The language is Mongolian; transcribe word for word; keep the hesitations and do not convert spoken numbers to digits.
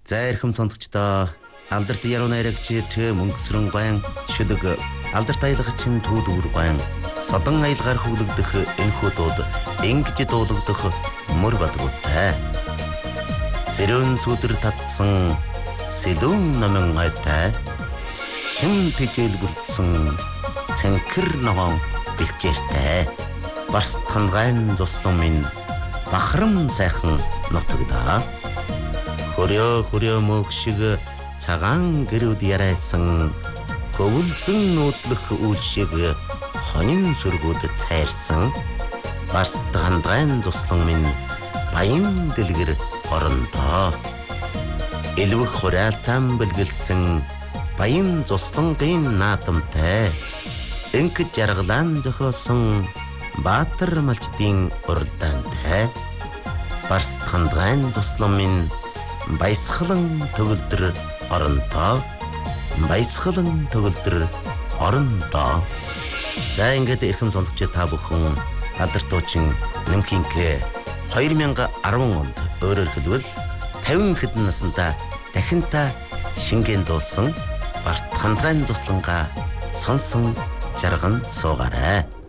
За эрхэм сонсогчдоо алдарт яруу найрагч мөнгөсрөн гуайн шүлэг алдарт аялагчин түүдүүр гуайн содон аялгаар хүлэгдэх энэхүү дууд ингэж дуулагдах мөр бадгуутай. Зэрүүн сүдэр татсан сэлүүн номон айтай шин тэжээлгүрдсэн цэнхэр ногоон бэлчээртэй барстхан гайн зослон минь бахарам сайхан нутагдаа. Хөрөө хөрөө мөг шиг цагаан гэрүүд ярайсан хөвөлзөн нүүдлэх үйл шиг хонин сүргүүд цайрсан барстхан гайн зослон минь баян дэлгэр орондоо. Элвэх хураалтан бэлгэлсэн баян зослонгийн наадамтай энх жаргалан зохиосон баатар малчдын уралдаантай барстхан гайн зослон минь баясгалан төгөлдөр орондоо баясгалан төгөлдөр орондоо. За ингээд эрхэм сонсогч та бүхэн алдарт дуучин Нэмхинкэ две тысячи десять онд өөрөөр хэлбэл пятьдесят хэдэн наснда дахин та шингэн дуусан барстхан гайн зослонгаа сонсон жарган суугаарай.